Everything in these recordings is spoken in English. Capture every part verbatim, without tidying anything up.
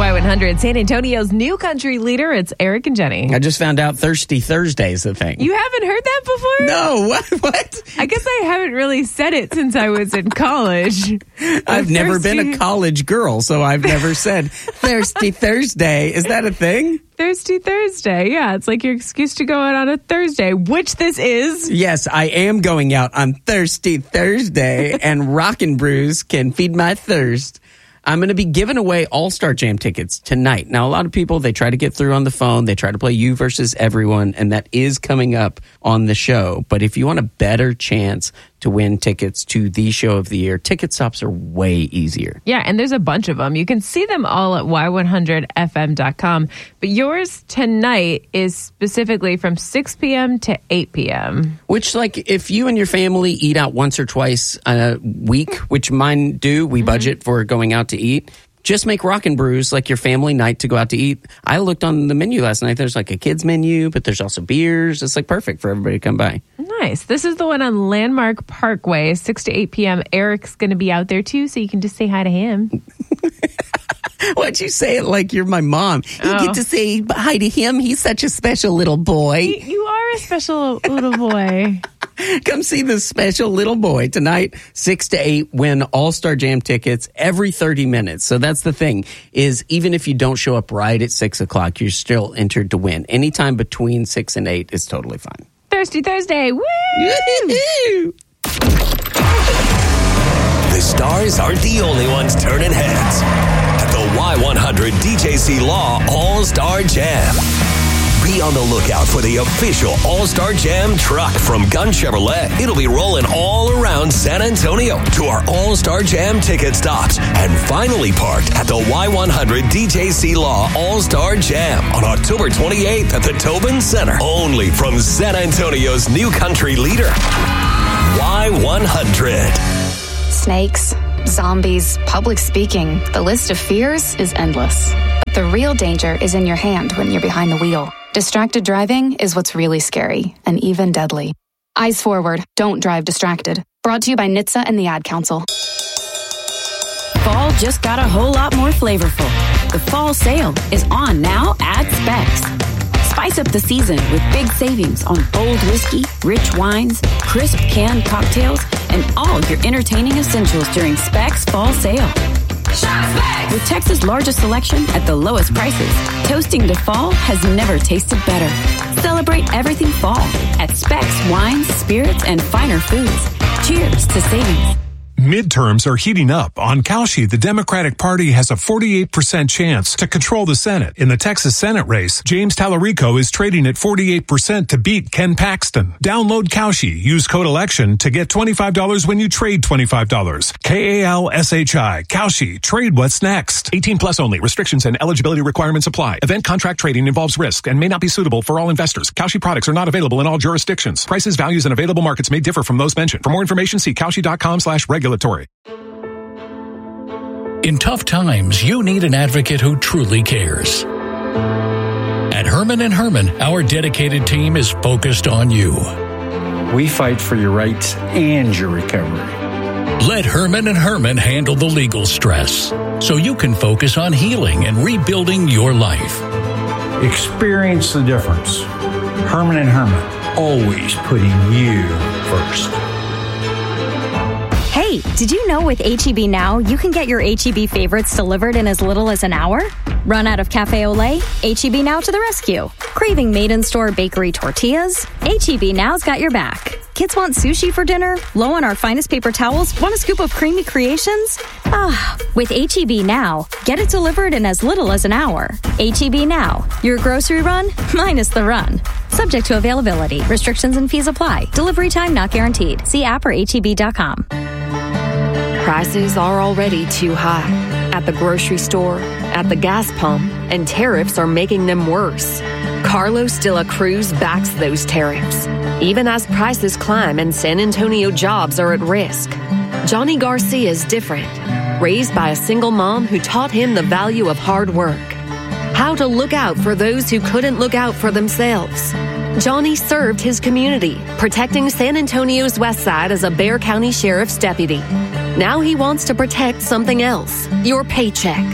Y one hundred, San Antonio's new country leader. It's Eric and Jenny. I just found out Thirsty Thursday is the thing. You haven't heard that before? No, what? What? I guess I haven't really said it since I was in college. I've The never thirsty- been a college girl, so I've never said Thirsty Thursday. Is that a thing? Thirsty Thursday. Yeah, it's like your excuse to go out on a Thursday, which this is. Yes, I am going out on Thirsty Thursday, and Rockin' Brews can feed my thirst. I'm going to be giving away All-Star Jam tickets tonight. Now, a lot of people, they try to get through on the phone. They try to play you versus everyone, and that is coming up on the show. But if you want a better chance to win tickets to the show of the year, ticket stops are way easier. Yeah, and there's a bunch of them. You can see them all at y one hundred f m dot com. But yours tonight is specifically from six p.m. to eight p.m. Which, like, if you and your family eat out once or twice a week, which mine do, we mm-hmm. budget for going out to eat. Just make Rockin' Brews like your family night to go out to eat. I looked on the menu last night. There's like a kids menu, but there's also beers. It's like perfect for everybody to come by. Nice. This is the one on Landmark Parkway, six to eight p.m. Eric's going to be out there too, so you can just say hi to him. Why'd you say it like you're my mom? You Oh. get to say hi to him. He's such a special little boy. You are a special little boy. Come see this special little boy tonight, six to eight. Win All-Star Jam tickets every thirty minutes. So that's the thing, is even if you don't show up right at six o'clock, you're still entered to win. Anytime between six and eight is totally fine. Thirsty Thursday. Woo! Woo-hoo! The stars aren't the only ones turning heads at the Y one hundred D J C Law All-Star Jam. Be on the lookout for the official All-Star Jam truck from Gun Chevrolet. It'll be rolling all around San Antonio to our All-Star Jam ticket stops and finally parked at the Y one hundred D J C Law All-Star Jam on October twenty-eighth at the Tobin Center. Only from San Antonio's new country leader, Y one hundred. Snakes, zombies, public speaking. The list of fears is endless. But the real danger is in your hand when you're behind the wheel. Distracted driving is what's really scary and even deadly. Eyes forward, don't drive distracted. Brought to you by N H T S A and the Ad Council. Fall just got a whole lot more flavorful. The fall sale is on now at Specs. Spice up the season with big savings on bold whiskey, rich wines, crisp canned cocktails, and all your entertaining essentials during Specs Fall Sale. Shop Specs! With Texas' largest selection at the lowest prices, toasting to fall has never tasted better. Celebrate everything fall at Specs Wines, Spirits, and Finer Foods. Cheers to savings. Midterms are heating up. On Cauchy, the Democratic Party has a forty-eight percent chance to control the Senate. In the Texas Senate race, James Tallarico is trading at forty-eight percent to beat Ken Paxton. Download Cauchy. Use code ELECTION to get twenty-five dollars when you trade twenty-five dollars. K A L S H I. Cauchy. Trade what's next. eighteen plus only. Restrictions and eligibility requirements apply. Event contract trading involves risk and may not be suitable for all investors. Cauchy products are not available in all jurisdictions. Prices, values, and available markets may differ from those mentioned. For more information, see cauchy.com slash regulatory. In tough times, you need an advocate who truly cares. At Herman and Herman, our dedicated team is focused on you. We fight for your rights and your recovery. Let Herman and Herman handle the legal stress so you can focus on healing and rebuilding your life. Experience the difference. Herman and Herman, always putting you first. Hey, did you know with H E B Now, you can get your H E B favorites delivered in as little as an hour? Run out of Cafe Olay? H E B Now to the rescue. Craving made-in-store bakery tortillas? H E B Now's got your back. Kids want sushi for dinner? Low on our finest paper towels? Want a scoop of creamy creations? Ah, with H E B Now, get it delivered in as little as an hour. H E B Now, your grocery run minus the run. Subject to availability. Restrictions and fees apply. Delivery time not guaranteed. See app or H E B dot com. Prices are already too high at the grocery store, at the gas pump, and tariffs are making them worse. Carlos de la Cruz backs those tariffs, even as prices climb and San Antonio jobs are at risk. Johnny Garcia is different, raised by a single mom who taught him the value of hard work, how to look out for those who couldn't look out for themselves. Johnny served his community, protecting San Antonio's West Side as a Bexar County Sheriff's deputy. Now he wants to protect something else, your paycheck.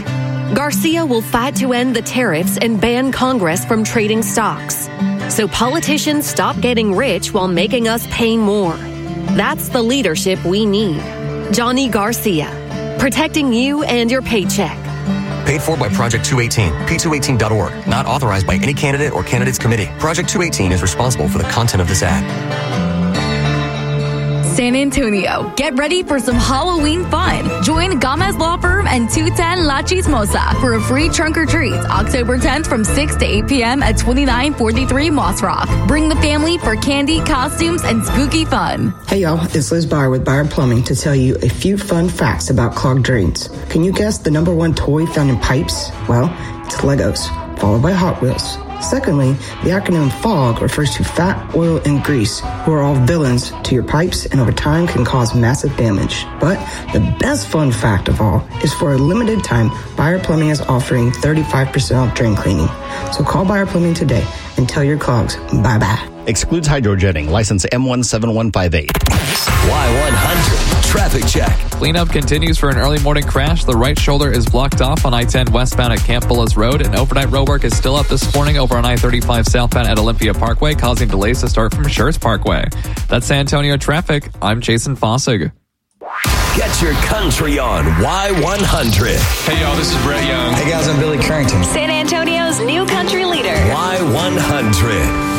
Garcia will fight to end the tariffs and ban Congress from trading stocks, so politicians stop getting rich while making us pay more. That's the leadership we need. Johnny Garcia, protecting you and your paycheck. Paid for by Project two eighteen, P two eighteen dot org. Not authorized by any candidate or candidates committee. Project two eighteen is responsible for the content of this ad. San Antonio, get ready for some Halloween fun. Join Gomez Law Firm and two ten La Chismosa for a free trunk or treat October tenth from six to eight p.m. at twenty-nine forty-three Moss Rock. Bring the family for candy, costumes, and spooky fun. Hey y'all, it's Liz Byer with Byer Plumbing to tell you a few fun facts about clogged drains. Can you guess the number one toy found in pipes? Well, it's Legos, followed by Hot Wheels. Secondly, the acronym FOG refers to fat, oil, and grease, who are all villains to your pipes and over time can cause massive damage. But the best fun fact of all is for a limited time, Byer Plumbing is offering thirty-five percent off drain cleaning. So call Byer Plumbing today and tell your clogs bye-bye. Excludes hydrojetting. License M one seven one five eight. Y one hundred Traffic Check. Cleanup continues for an early morning crash. The right shoulder is blocked off on I ten westbound at Camp Bullis Road, and overnight road work is still up this morning over on I thirty-five southbound at Olympia Parkway, causing delays to start from Schurz Parkway. That's San Antonio traffic. I'm Jason Fossig. Get your country on Y one hundred. Hey, y'all, this is Brett Young. Hey, guys, I'm Billy Currington. San Antonio's new country leader. Y one hundred.